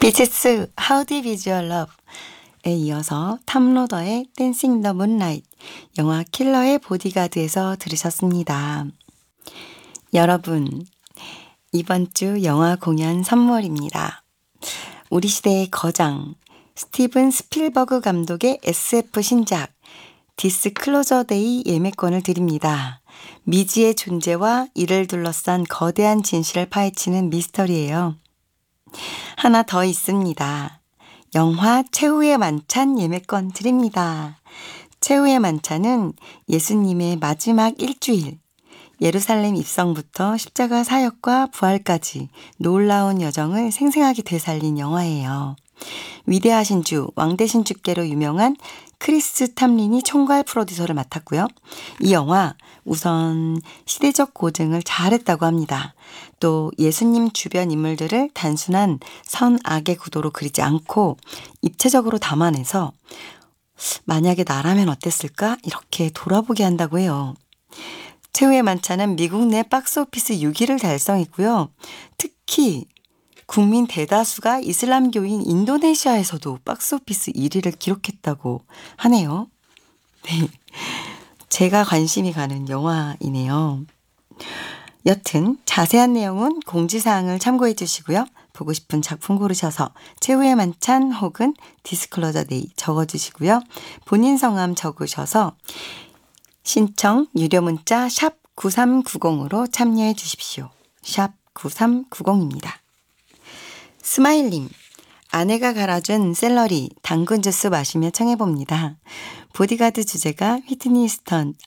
비치스 How Deep Is Your Love에 이어서 탑로더의 댄싱 더 문라이트, 영화 킬러의 보디가드에서 들으셨습니다. 여러분, 이번 주 영화 공연 선물입니다. 우리 시대의 거장 스티븐 스필버그 감독의 SF 신작 디스클로저 데이 예매권을 드립니다. 미지의 존재와 이를 둘러싼 거대한 진실을 파헤치는 미스터리예요. 하나 더 있습니다. 영화 최후의 만찬 예매권 드립니다. 최후의 만찬은 예수님의 마지막 일주일, 예루살렘 입성부터 십자가 사역과 부활까지 놀라운 여정을 생생하게 되살린 영화예요. 위대하신 주, 왕대신 주께로 유명한 크리스 탐린이 총괄 프로듀서를 맡았고요. 이 영화 우선 시대적 고증을 잘했다고 합니다. 또 예수님 주변 인물들을 단순한 선악의 구도로 그리지 않고 입체적으로 담아내서 만약에 나라면 어땠을까? 이렇게 돌아보게 한다고 해요. 최후의 만찬은 미국 내 박스오피스 6위를 달성했고요. 특히 국민 대다수가 이슬람교인 인도네시아에서도 박스오피스 1위를 기록했다고 하네요. 네, 제가 관심이 가는 영화이네요. 여튼 자세한 내용은 공지사항을 참고해 주시고요. 보고 싶은 작품 고르셔서 최후의 만찬 혹은 디스클로저 데이 적어주시고요. 본인 성함 적으셔서 신청 유료 문자 샵 9390으로 참여해 주십시오. 샵 9390입니다. 스마일님, 아내가 갈아준 샐러리, 당근 주스 마시며 청해봅니다. 보디가드 주제가 휘트니 스턴